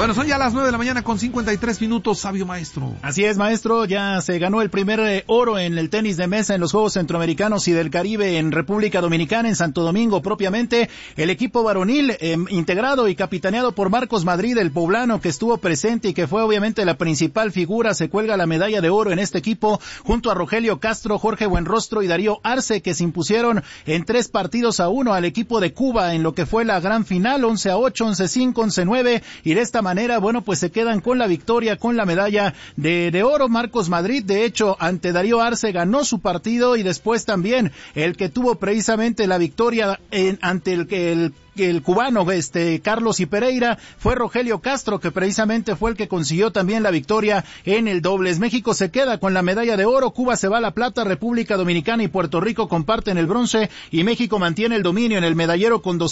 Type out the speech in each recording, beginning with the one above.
Bueno, son ya las 9 de la mañana con 53 minutos, sabio maestro. Así es, maestro, ya se ganó el primer oro en el tenis de mesa en los Juegos Centroamericanos y del Caribe en República Dominicana, en Santo Domingo propiamente. El equipo varonil, integrado y capitaneado por Marcos Madrid, el poblano, que estuvo presente y que fue obviamente la principal figura, se cuelga la medalla de oro en este equipo, junto a Rogelio Castro, Jorge Buenrostro y Darío Arce, que se impusieron en 3-1 al equipo de Cuba en lo que fue la gran final, 11-8, 11-5, 11-9, y de esta manera, bueno, pues se quedan con la victoria, con la medalla de oro. Marcos Madrid, de hecho, ante Darío Arce ganó su partido, y después también el que tuvo precisamente la victoria ante el cubano, Carlos y Pereira, fue Rogelio Castro, que precisamente fue el que consiguió también la victoria en el dobles. México se queda con la medalla de oro, Cuba se va a la plata, República Dominicana y Puerto Rico comparten el bronce, y México mantiene el dominio en el medallero con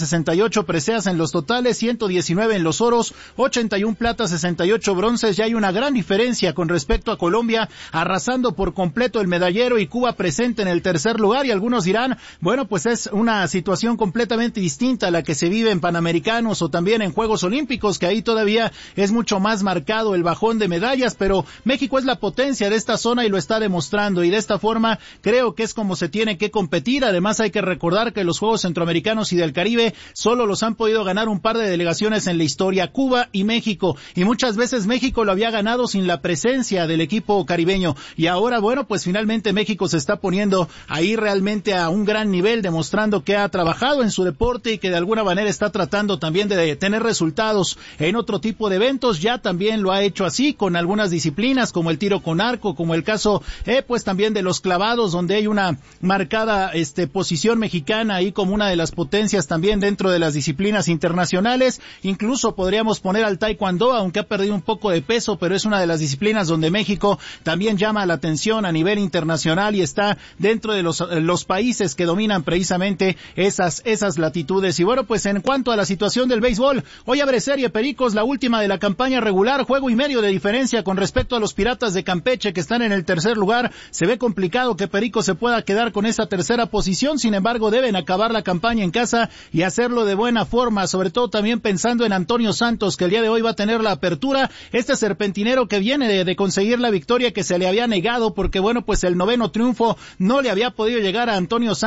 268 preseas en los totales, 119 en los oros, 81 platas, 68 bronces. Ya hay una gran diferencia con respecto a Colombia, arrasando por completo el medallero, y Cuba presente en el tercer lugar, y algunos dirán, bueno, pues es una situación completamente distinta a la que se vive en Panamericanos o también en Juegos Olímpicos, que ahí todavía es mucho más marcado el bajón de medallas, pero México es la potencia de esta zona y lo está demostrando, y de esta forma creo que es como se tiene que competir. Además hay que recordar que los Juegos Centroamericanos y del Caribe solo los han podido ganar un par de delegaciones en la historia, Cuba y México, y muchas veces México lo había ganado sin la presencia del equipo caribeño, y ahora, bueno, pues finalmente México se está poniendo ahí realmente a un gran nivel, demostrando que ha trabajado en su deporte y que de alguna manera está tratando también de tener resultados en otro tipo de eventos. Ya también lo ha hecho así con algunas disciplinas, como el tiro con arco, como el caso pues también de los clavados, donde hay una marcada posición mexicana ahí como una de las potencias también dentro de las disciplinas internacionales. Incluso podríamos poner al taekwondo, aunque ha perdido un poco de peso, pero es una de las disciplinas donde México también llama la atención a nivel internacional y está dentro de los países que dominan precisamente esas latitudes. Y bueno, pues en cuanto a la situación del béisbol, hoy abre serie Pericos, la última de la campaña regular, 1.5 de diferencia con respecto a los Piratas de Campeche, que están en el tercer lugar. Se ve complicado que Pericos se pueda quedar con esa tercera posición, sin embargo deben acabar la campaña en casa y hacerlo de buena forma, sobre todo también pensando en Antonio Santos, que el día de hoy va a tener la apertura, serpentinero que viene de conseguir la victoria que se le había negado, porque bueno, pues el 9º triunfo no le había podido llegar a Antonio Santos